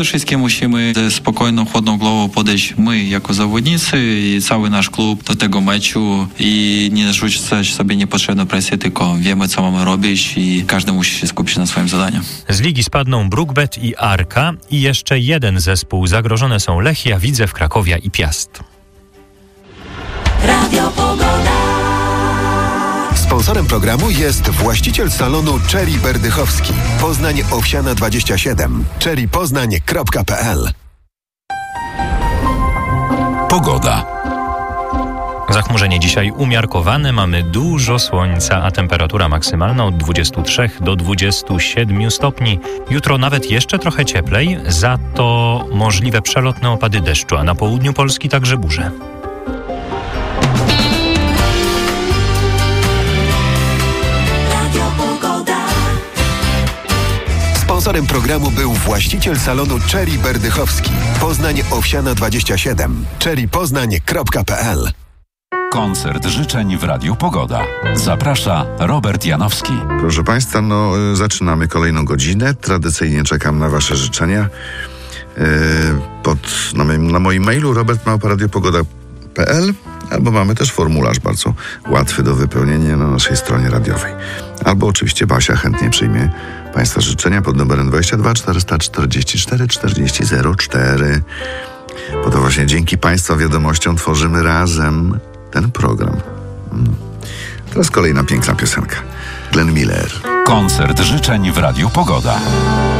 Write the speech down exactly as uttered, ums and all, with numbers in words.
Wszystkie musimy ze spokojną, chłodną głową podejść my jako zawodnicy i cały nasz klub do tego meczu i nie narzucać sobie niepotrzebną presję, tylko wiemy, co mamy robić i każdy musi się skupić na swoim zadaniu. Z ligi spadną Brukbet i Arka i jeszcze jeden zespół. Zagrożone są Lechia, Widzew, Krakowia i Piast. Radio Pogoda. Sponsorem programu jest właściciel salonu Cherry Berdychowski. Poznań Owsiana dwadzieścia siedem. cherry poznań kropka p l. Pogoda. Zachmurzenie dzisiaj umiarkowane, mamy dużo słońca, a temperatura maksymalna od dwudziestu trzech do dwudziestu siedmiu stopni. Jutro nawet jeszcze trochę cieplej, za to możliwe przelotne opady deszczu, a na południu Polski także burze. Sponsorem programu był właściciel salonu Cherry Berdychowski. Poznań Owsiana dwadzieścia siedem. cherry poznań kropka p l. Koncert życzeń w Radiu Pogoda. Zaprasza Robert Janowski. Proszę Państwa, no zaczynamy kolejną godzinę. Tradycyjnie czekam na Wasze życzenia. Yy, pod, na, moim, na moim mailu robert małpa radio pogoda kropka p l albo mamy też formularz bardzo łatwy do wypełnienia na naszej stronie radiowej. Albo oczywiście Basia chętnie przyjmie Państwa życzenia pod numerem dwadzieścia dwa czterysta czterdzieści cztery czterdzieści zero cztery. Bo to właśnie dzięki Państwa wiadomościom tworzymy razem ten program. Teraz kolejna piękna piosenka. Glenn Miller. Koncert życzeń w Radiu Pogoda.